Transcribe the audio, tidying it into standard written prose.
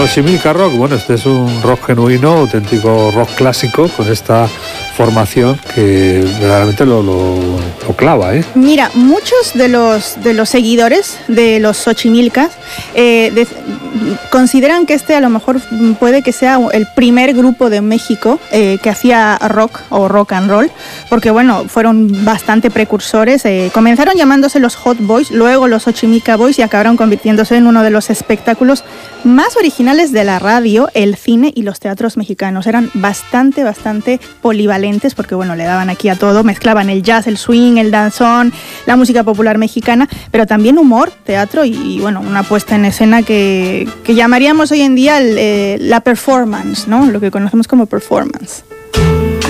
Xochimilca Rock, bueno, este es un rock genuino, auténtico rock clásico, con esta formación que verdaderamente lo clava, ¿eh? Mira, muchos de los seguidores de los Xochimilcas consideran que este a lo mejor puede que sea el primer grupo de México que hacía rock o rock and roll, porque bueno, fueron bastante precursores. Comenzaron llamándose los Hot Boys, luego los Xochimilca Boys, y acabaron convirtiéndose en uno de los espectáculos más originales de la radio, el cine y los teatros mexicanos. Eran bastante polivalentes, porque bueno, le daban aquí a todo, mezclaban el jazz, el swing, el danzón, la música popular mexicana, pero también humor, teatro y bueno, una puesta en escena que llamaríamos hoy en día la performance, ¿no? Lo que conocemos como performance.